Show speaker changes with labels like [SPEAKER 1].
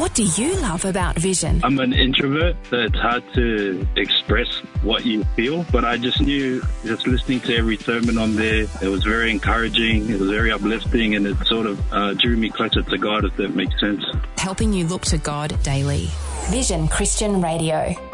[SPEAKER 1] What do you love about Vision?
[SPEAKER 2] I'm an introvert, so it's hard to express what you feel, but I just knew, just listening to every sermon on there, it was very encouraging, it was very uplifting, and it sort of drew me closer to God, if that makes sense.
[SPEAKER 1] Helping you look to God daily.
[SPEAKER 3] Vision Christian Radio.